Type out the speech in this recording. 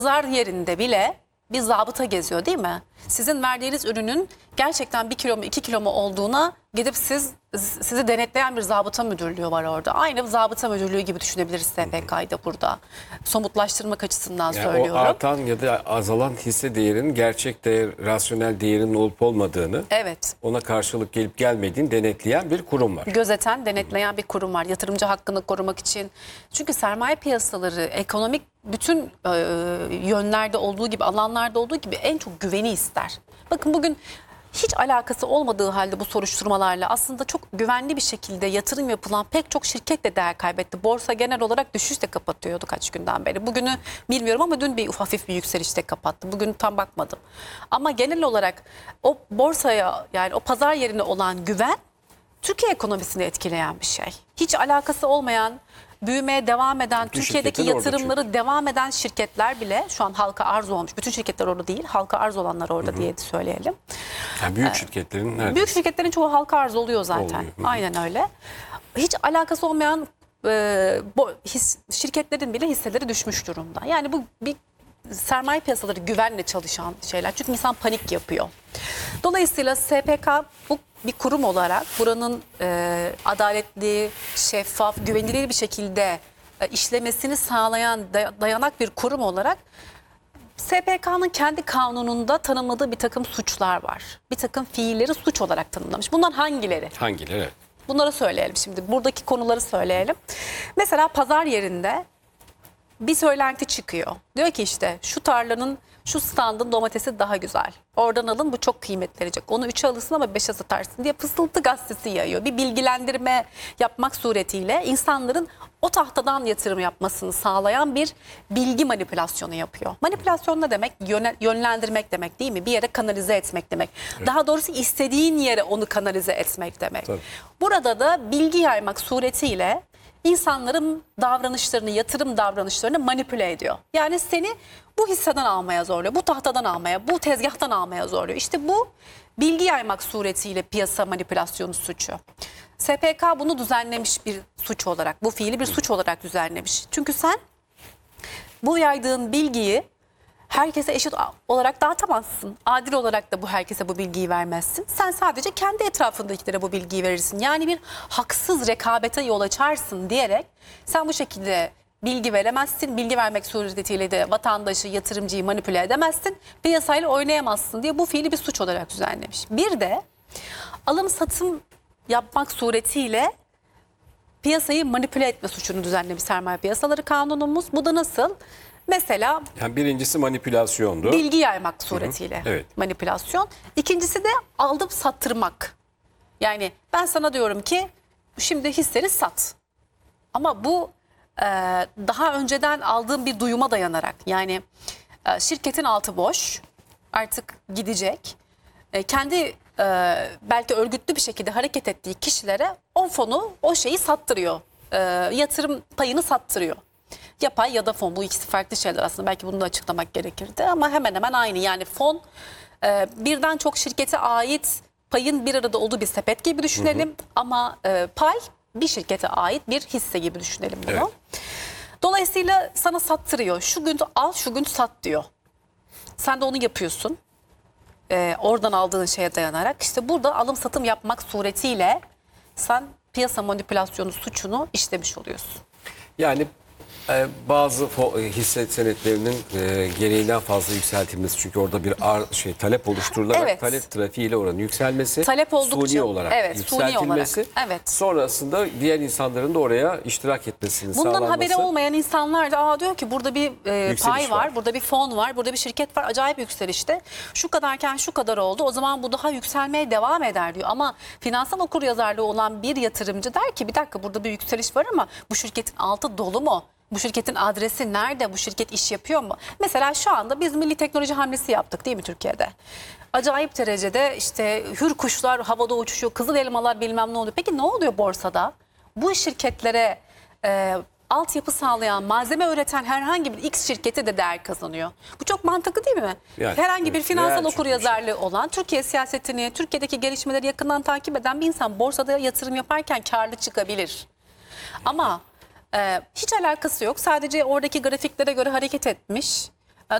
pazar yerinde bile bir zabıta geziyor değil mi? Sizin verdiğiniz ürünün gerçekten 1 kilo mu 2 kilo mu olduğuna gidip sizi denetleyen bir zabıta müdürlüğü var orada. Aynı zabıta müdürlüğü gibi düşünebiliriz SPK'yı da burada. Somutlaştırmak açısından Yani söylüyorum. o artan ya da azalan hisse değerinin gerçek değer, rasyonel değerinin olup olmadığını, Evet. ona karşılık gelip gelmediğini denetleyen bir kurum var. Gözeten, denetleyen bir kurum var. Yatırımcı hakkını korumak için. Çünkü sermaye piyasaları ekonomik bütün yönlerde olduğu gibi, alanlarda olduğu gibi en çok güveni ister. Bakın bugün hiç alakası olmadığı halde bu soruşturmalarla aslında çok güvenli bir şekilde yatırım yapılan pek çok şirket de değer kaybetti. Borsa genel olarak düşüşle kapatıyordu kaç günden beri. Bugünü bilmiyorum ama dün hafif bir yükselişte kapattı. Bugün tam bakmadım. Ama genel olarak o borsaya, yani o pazar yerine olan güven Türkiye ekonomisini etkileyen bir şey. Hiç alakası olmayan, büyümeye devam eden, Türkiye'deki şirketler orada yatırımları devam eden şirketler bile şu an halka arz olmuş. Bütün şirketler orada değil, halka arz olanlar orada diye söyleyelim. Yani büyük şirketlerin nerede? Büyük şirketlerin çoğu halka arz oluyor zaten. Oluyor. Aynen öyle. Hiç alakası olmayan şirketlerin bile hisseleri düşmüş durumda. Yani bu bir sermaye piyasaları güvenle çalışan şeyler. Çünkü insan panik yapıyor. Dolayısıyla SPK bu bir kurum olarak buranın adaletli, şeffaf, güvenilir bir şekilde işlemesini sağlayan dayanak bir kurum olarak SPK'nın kendi kanununda tanımladığı bir takım suçlar var. Bir takım fiilleri suç olarak tanımlamış. Bunlar hangileri? Hangileri? Evet. Bunları söyleyelim şimdi. Buradaki konuları söyleyelim. Mesela pazar yerinde bir söylenti çıkıyor. Diyor ki işte şu tarlanın, şu standın domatesi daha güzel. Oradan alın, bu çok kıymetlenecek. Onu 3'e alırsın ama 5'e satarsın diye Fısıltı gazetesi yayıyor. Bir bilgilendirme yapmak suretiyle insanların o tahtadan yatırım yapmasını sağlayan bir bilgi manipülasyonu yapıyor. Manipülasyon ne demek? Yönlendirmek demek değil mi? Bir yere kanalize etmek demek. Evet. Daha doğrusu istediğin yere onu kanalize etmek demek. Tabii. Burada da bilgi yaymak suretiyle İnsanların davranışlarını, yatırım davranışlarını manipüle ediyor. Yani seni bu hisseden almaya zorluyor, bu tahtadan almaya, bu tezgahtan almaya zorluyor. İşte bu bilgi yaymak suretiyle piyasa manipülasyonu suçu. SPK bunu düzenlemiş bir suç olarak, bu fiili bir suç olarak düzenlemiş. Çünkü sen bu yaydığın bilgiyi herkese eşit olarak dağıtamazsın. Adil olarak da herkese bu bilgiyi vermezsin. Sen sadece kendi etrafındakilere bu bilgiyi verirsin. Yani bir haksız rekabete yol açarsın diyerek sen bu şekilde bilgi veremezsin. Bilgi vermek suretiyle de vatandaşı, yatırımcıyı manipüle edemezsin. Piyasayla oynayamazsın diye bu fiili bir suç olarak düzenlemiş. Bir de alım satım yapmak suretiyle piyasayı manipüle etme suçunu düzenlemiş sermaye piyasaları kanunumuz. Bu da nasıl? Mesela yani birincisi manipülasyondu. Bilgi yaymak suretiyle. Hı hı. Evet. Manipülasyon. İkincisi de alıp sattırmak. Yani ben sana diyorum ki şimdi hisseni sat. Ama bu daha önceden aldığım bir duyuma dayanarak. Yani şirketin altı boş. Artık gidecek. Kendi belki örgütlü bir şekilde hareket ettiği kişilere o fonu, o şeyi sattırıyor. Yatırım payını sattırıyor. Yapay ya da fon, bu ikisi farklı şeyler aslında, belki bunu da açıklamak gerekirdi ama hemen hemen aynı. Yani fon birden çok şirkete ait payın bir arada olduğu bir sepet gibi düşünelim, ama pay bir şirkete ait bir hisse gibi düşünelim bunu. Evet. Dolayısıyla sana sattırıyor, şu gün al şu gün sat diyor. Sen de onu yapıyorsun oradan aldığın şeye dayanarak. İşte burada alım satım yapmak suretiyle sen piyasa manipülasyonu suçunu işlemiş oluyorsun. Yani bazı hisse senetlerinin gereğinden fazla yükseltilmesi, çünkü orada bir talep oluşturularak, evet, talep trafiğiyle oranın yükselmesi, talep oldukça, suni olarak, evet, yükseltilmesi, suni olarak, evet, sonrasında diğer insanların da oraya iştirak etmesinin bundan sağlanması. Haberi olmayan insanlar da diyor ki burada bir pay var, burada bir fon var, burada bir şirket var, acayip yükselişte, şu kadarken şu kadar oldu, o zaman bu daha yükselmeye devam eder diyor. Ama finansal okuryazarlığı olan bir yatırımcı der ki bir dakika, burada bir yükseliş var ama bu şirketin altı dolu mu? Bu şirketin adresi nerede? Bu şirket iş yapıyor mu? Mesela şu anda biz milli teknoloji hamlesi yaptık değil mi Türkiye'de? Acayip derecede işte hür kuşlar havada uçuşuyor, kızıl elmalar bilmem ne oluyor. Peki ne oluyor borsada? Bu şirketlere altyapı sağlayan, malzeme üreten herhangi bir X şirketi de değer kazanıyor. Bu çok mantıklı değil mi? Yani, herhangi bir finansal okuryazarlığı olan, Türkiye siyasetini, Türkiye'deki gelişmeleri yakından takip eden bir insan borsada yatırım yaparken karlı çıkabilir. Ama hiç alakası yok. Sadece oradaki grafiklere göre hareket etmiş.